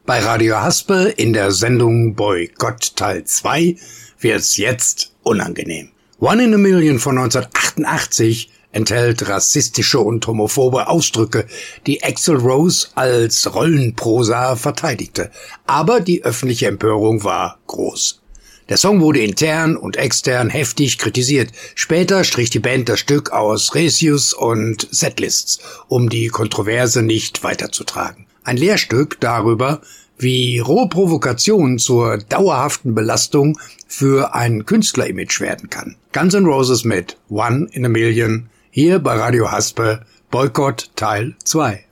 Bei Radio Haspe in der Sendung Boykott Teil 2 wird's jetzt unangenehm. One in a Million von 1988 enthält rassistische und homophobe Ausdrücke, die Axl Rose als Rollenprosa verteidigte. Aber die öffentliche Empörung war groß. Der Song wurde intern und extern heftig kritisiert. Später strich die Band das Stück aus Reviews und Setlists, um die Kontroverse nicht weiterzutragen. Ein Lehrstück darüber, wie rohe Provokation zur dauerhaften Belastung für ein Künstlerimage werden kann. Guns N' Roses mit One in a Million, hier bei Radio Haspe, Boykott Teil 2.